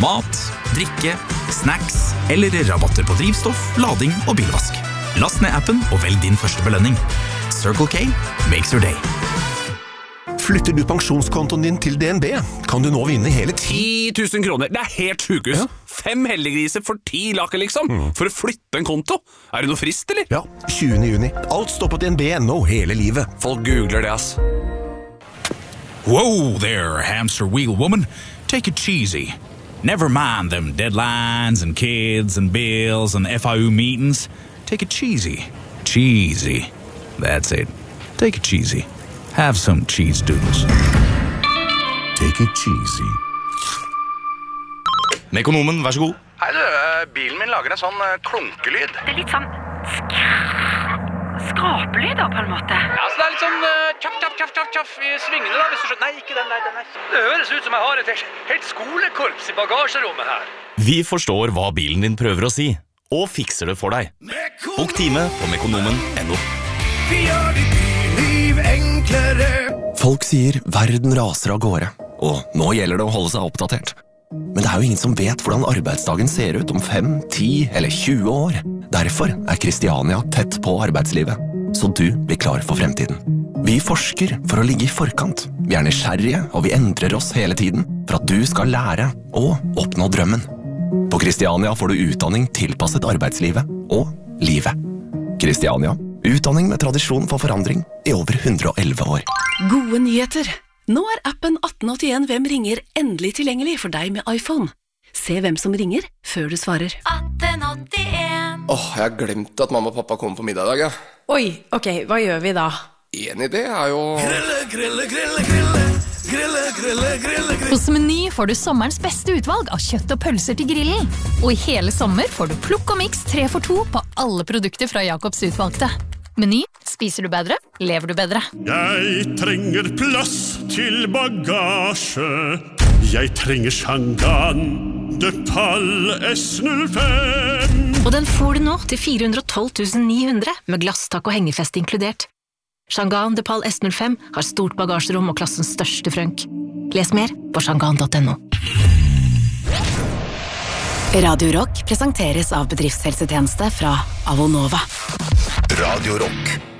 Mat, drikke, snacks eller rabatter på drivstoff, lading og bilvask. Last ned appen og velg din første belønning. Circle K makes your day. Flytter du pensjonskontoen din til DNB, kan du nå vinne hele 10 000 kroner. Det helt sykehus. Ja. 5 heldiggriser for 10 laker liksom. For å flytte en konto. Det noe frist, eller? Ja, 20. juni. Alt står på DNB.no hele livet. Folk googler det, ass. Whoa there, hamster wheel woman. Take it cheesy. Never mind them deadlines and kids and bills and FIU meetings. Take it cheesy. Cheesy. That's it. Take it cheesy. Have some cheese doodles. Take it cheesy. Mekonomen, vær så god. Hei du, bilen min lager en sånn klunkelyd. Det litt sånn skrapelyd da, på en måte. Ja, så det litt sånn tjaff i svingene da, hvis du skjønner. Nei, ikke den der, den der. Det høres ut som jeg har et helt skolekorps i bagasjerommet her. Vi forstår hva bilen din prøver å si, og fikser det for deg. Bok time på mekonomen.no. Vi gjør ditt liv enklere. Folk sier verden raser av gårde, og nå gjelder det å holde seg oppdatert. Men det jo ingen som vet hvordan arbeidsdagen ser ut om 5, 10 eller 20 år. Derfor Kristiania tett på arbeidslivet, så du blir klar for fremtiden. Vi forsker for å ligge i forkant. Vi nysgjerrige, og vi endrer oss hele tiden for at du skal lære og oppnå drømmen. På Kristiania får du utdanning tilpasset arbeidslivet og livet. Kristiania, utdanning med tradisjon for forandring i over 111 år. Gode nyheter! Nå appen 1881 Hvem ringer endelig tilgjengelig for deg med iPhone. Se hvem som ringer før du svarer. 1881. Jeg har glemt at mamma og pappa kommer på middag i dag, ja. Oi, ok, hva gjør vi da? En idé jo... Grille. Hos Meny får du sommerens beste utvalg av kjøtt og pølser til grillen. Og i hele sommer får du plukk og mix 3 for 2 på alle produkter fra Jacobs utvalgte. Meny, spiser du bedre, lever du bedre. Jeg trenger plass til bagasje. Jeg trenger Shangan de Pal S05. Og den får du nå til 412 900 med glasstak og hengefest inkludert. Shangan de Pal S05 har stort bagasjerom og klassens største frønk. Les mer på shangan.no. Radio Rock presenteres av bedriftshelsetjeneste fra Avonova. Radio Rock.